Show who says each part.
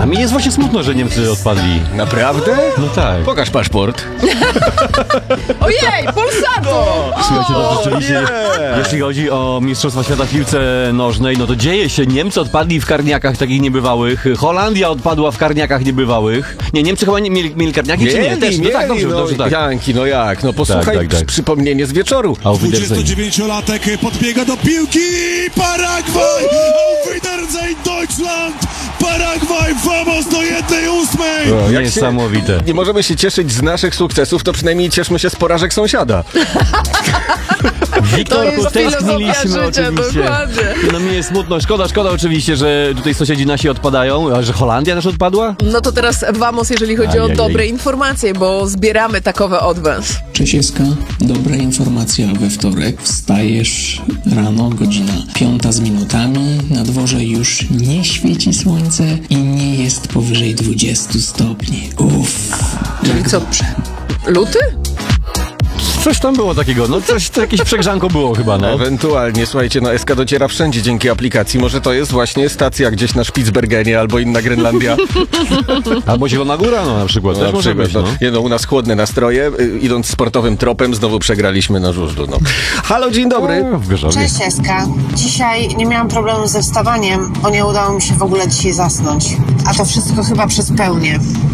Speaker 1: A mi jest właśnie smutno, że Niemcy odpadli.
Speaker 2: Naprawdę?
Speaker 1: No tak.
Speaker 2: Pokaż paszport.
Speaker 3: Ojej, Polsatu!
Speaker 1: Słuchajcie, no rzeczywiście, jeśli chodzi o Mistrzostwa Świata w piłce nożnej, no to dzieje się. Niemcy odpadli w karniakach takich niebywałych. Holandia odpadła w karniakach niebywałych. Nie, Niemcy chyba nie mieli karniaki, czy nie? Też, no tak, dobrze, tak.
Speaker 2: Janki, no jak? No posłuchaj,
Speaker 1: Tak.
Speaker 2: przypomnienie z wieczoru.
Speaker 4: 29-latek podbiega do piłki. Paragwaj! Auf Wiedersehen Deutschland! Paragwaj, vamos do 1/8!
Speaker 1: Niesamowite.
Speaker 2: Nie możemy się cieszyć z naszych sukcesów, to przynajmniej cieszmy się z porażek sąsiada.
Speaker 1: Wiktorku,
Speaker 3: To jest
Speaker 1: tęskniliśmy
Speaker 3: filozofia życia,
Speaker 1: oczywiście.
Speaker 3: dokładnie.
Speaker 1: No mi jest smutno, szkoda oczywiście, że tutaj sąsiedzi nasi odpadają, a że Holandia też odpadła?
Speaker 3: No to teraz vamos, jeżeli chodzi o
Speaker 1: Ajajaj.
Speaker 3: dobre informacje, bo zbieramy takowe od was.
Speaker 5: Cześć, dobra informacja we wtorek. Wstajesz rano, godzina 5 z minutami. Na dworze już nie świeci słońce i nie jest powyżej 20 stopni. Uff, jak
Speaker 3: co?
Speaker 5: dobrze.
Speaker 3: Luty?
Speaker 1: Coś tam było takiego, no jakieś przegrzanko było chyba, no.
Speaker 2: Ewentualnie, słuchajcie, no SK dociera wszędzie dzięki aplikacji. Może to jest właśnie stacja gdzieś na Spitsbergenie albo inna Grenlandia.
Speaker 1: Albo Zielona Góra, no na przykład, też
Speaker 2: Na
Speaker 1: może
Speaker 2: przykład,
Speaker 1: być, no.
Speaker 2: Nie, no, u nas chłodne nastroje. Idąc sportowym tropem, znowu przegraliśmy na żużlu. No. Halo, dzień dobry.
Speaker 1: W Gorzowie.
Speaker 6: Cześć Eska. Dzisiaj nie miałam problemu ze wstawaniem, bo nie udało mi się w ogóle dzisiaj zasnąć. A to wszystko chyba przez pełnię.